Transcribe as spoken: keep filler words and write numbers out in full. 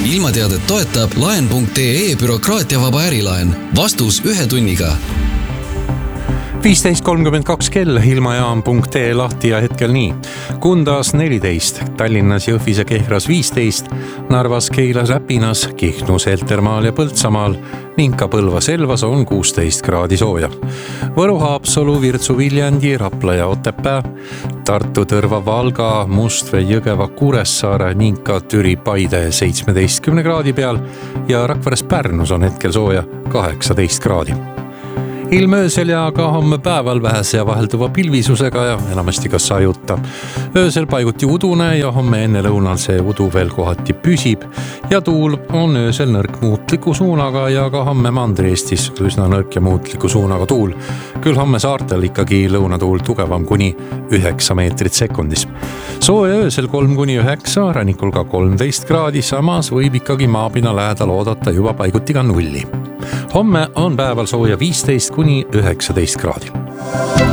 ilmateadet toetab laen punkt ee bürokraatiavaba ärilaen. Vastus ühe tunniga. viisteist kolmkümmend kaks kell, ilmajaam punkt ee lahti ja hetkel nii. Kundas neliteist, Tallinnas, Jõhvis ja Kehras viisteist, Narvas, Keilas, Räpinas, Kihnus, Heltermaal ja Põltsamaal ning ka Põlvas, Elvas on kuusteist kraadi sooja. Võru, Haapsalu, Virtsu, Viljandi, Rapla ja Otepää, Tartu, Tõrva, Valga, Mustvee, Jõgeva, Kuressaare ning ka Türi, Paide seitsmeteistkümne kraadi peal ja Rakveres, Pärnus on hetkel sooja kaheksateist kraadi. Ilm öösel ja ka homme päeval vähese ja vahelduva pilvisusega ja enamasti ka sajuta. Öösel paiguti udune ja homme enne lõunal see udu veel kohati püsib ja tuul on öösel nõrk muutliku suunaga ja ka homme Mandri-Eestis üsna nõrk ja muutliku suunaga tuul. Küll homme saartel ikkagi lõunatuul tugevam kuni üheksa meetrit sekundis. Sooja öösel kolm kuni üheksa, rannikul ka kolmteist kraadi, samas võib ikkagi maapina lähedal oodata juba paiguti ka nulli. Homme on päeval sooja viisteist kuni üheksateist kraadi.